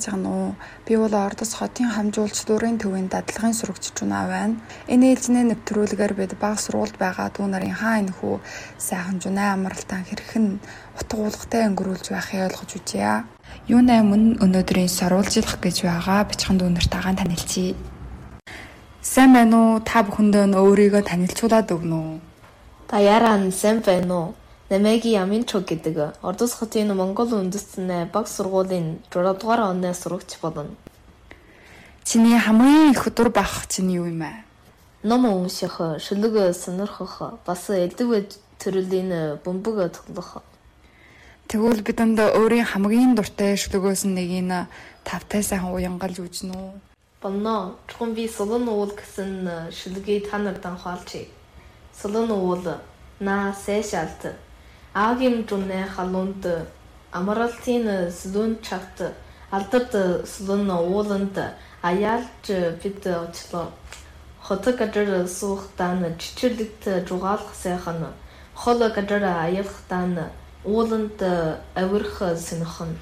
байгаа нь би бол Ордос хотын хамжуулч дурын төвийн дадлагын сурагч Жунаа байна. Энэ ээлжний нэвтрүүлгээр бид бага сургуульд байгаа дүү нарын хаа энэхүү сайхан Жунаа амралтаа хэрхэн утга уулгатай өнгөрүүлж байхыг ойлгож үзье. Юунаа мөн өнөөдрийн сорвуулжлах гэж байгаа бичгийн дүү нартайгаа танилцъя. Сайн байна уу? Та бүхэндээ өөрийгөө танилцуулаад өгнө үү? Та яран сайн байна уу? Намайгийн Аминчог гэдэг Ордос хотын Монгол үндэстний бага сургуулийн 6 дугаар оны сурагч болно. Чиний хамгийн их өдөр бах чинь юу юм бэ? Ном унших, шүлэг сонирхох, бас элдв төрлийн бөмбөг тоглох. Тэгвэл бидэнд өөрийн хамгийн дуртай шүлгөөс нэгийг тавтай сайхан уянгалж үзнэ үү? Болно. Чухам би солон уул гэсэн шүлгийг та нарт анхаалчих. Солон уул на сэшалт Агийн Жунаа халуунд амралтын сүлүүн чагт алдарт сүлүүн ууланд аяалж бид очлоо. Хотог гадар суухтаа чичирлэгт жугаалах сайхан хол гадар аялахтаа ууланд авирах сэнхэн.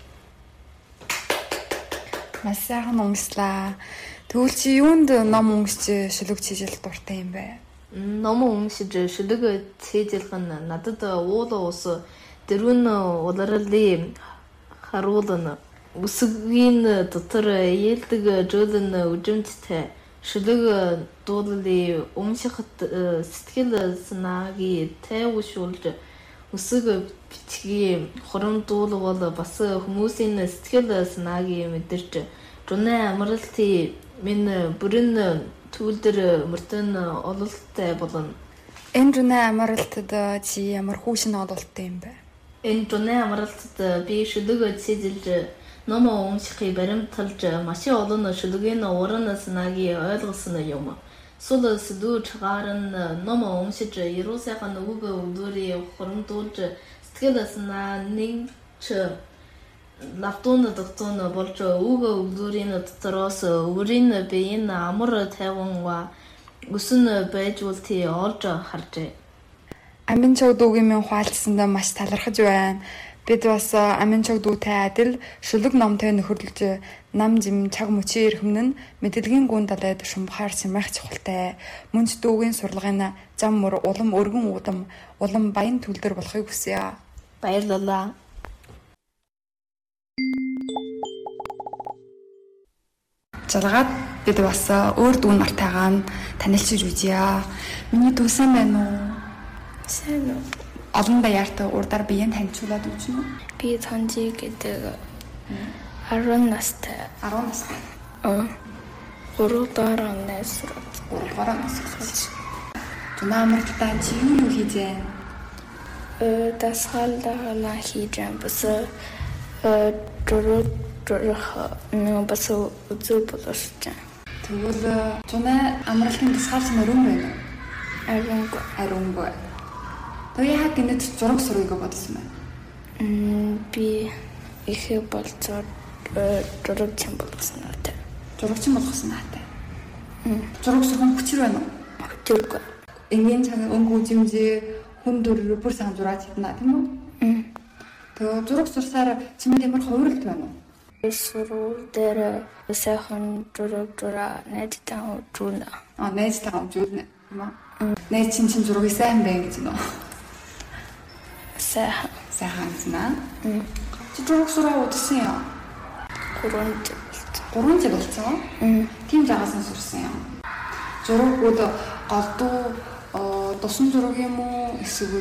Маш сайхан уншлаа. Тэгвэл чи юунд ном уншиж шүлэг чижил дуртай юм бэ? Ном уншиж шүлэг цээжлэх нь надад уул ус дөрвөн улирлын харуулна үсгийн дотор ээлдэг жуулн үжимттэй шүлэг дуулалын уншихад сэтгэл санаагийн тайвшруулж үсэг бичгийн хором дуулал бас хүмүүсийн сэтгэл санаагийн мэдэрч Жунаа амралтын минь бүрэн түүлдэр мөртөн ололттой болно. Энэ Жунаа амралтад чи ямар хүүшин ололттой юм бэ? Энэ Жунаа амралтад би шүлэг цэжилж ном уншихыг баримталж маш олон шүлгийн уран санаагийг ойлгосон юм. Сул сэдв чагаар нь ном уншиж яруу сайхан үг өгдөрийн хоромдуулж сэтгэл санаа нэгч лавтун докторн болж үг өгдөрийн дотроос өөрийн биеийн амар тайван өсөн байж үлти олж харжээ. Аминчог дүүгийн минь хуалцсандаа маш талархаж байна. Бид бас Аминчог дүүтэй адил шүлэг номтой нөхөрлөж нам жим чаг мөчийн эрхэмн нь мэдлэгийн гүн далайд шумбахаар симэх чухалтай. Мөнч дүүгийн сурлагын зам мөр улам өргөн удам улам баян төлдөр болохыг хүсье. Баярлалаа. Жаргаад бид бас өөр дүү нартайгаа танилцж үзье. Миний дүү сайн байна уу? Сайн уу? Олон баяртай урдаар биеийн танилцуулаад өгнө үү? Би Танжи гэдэг 10 настай. 10 настай. 3 дахь оны сурагч. 3 дахь оны сурагч. Жунаа амралтаа чи юу хийж байна? Дасгалаа хийж байна. Бас бас үзүү болооч. Тэгвэл Жунаа амралтын дасгалч мөрөн байна уу? Ариунгүй. Тэгээ яг гинэд зураг сургыг бодсон байна. Би их болцоо зурагч болсон наатай. Зурагч болгосон наатай. Зураг сурах хүчээр байна уу? Хүчээргүй. Энгийн цаг өнгө үзэмжээ хүн дүр бүр сайн зураач чадна тийм үү? Тэгээ зураг сурсаар чимээ ямар хувирлт байна уу? Сургууль дээр сайхан зураг найзтай үзүүлнэ. Найзтай үзүүлнэ. Найз чинь зургийг сайн байна гэж нөө. Сайхан знаа. Чи зураг сураа удсан юм? 3 жил болсон. Тийм жагаас нь сурсан юм. Зурагууд голдуу тусан зураг юм уу? Эсвэл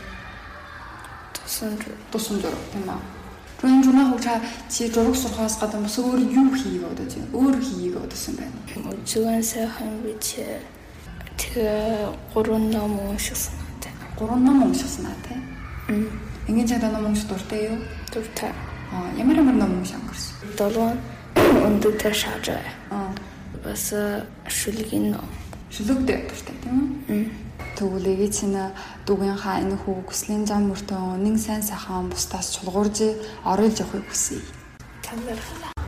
тусан зураг тийм үү? Тэгвэл Жунаа хөөча чи зураг сурахаас гадна бас өөр юу хийе бодож байна? Өөр хийе бодсон байна. Үзүүн сайхан бич тэгээ 3 ном уншсан наатай. 3 ном уншсан наатай. Энгийн цагдаа ном унших дуртай юу? Дуртай. Ямар ном унших өнгөрсөн? 7 өндөртэй шаажаа. Бас шүлгийн ном. Шүлэгтэй дуртай тийм үү? Тэгвэл ээжийн чинь дүүгийн хаа энэ хүү хүслийн зам мөртөө үнэн сайн сайхан бусдаас чулгуурж оруулж явахыг хүсье. Талархлаа.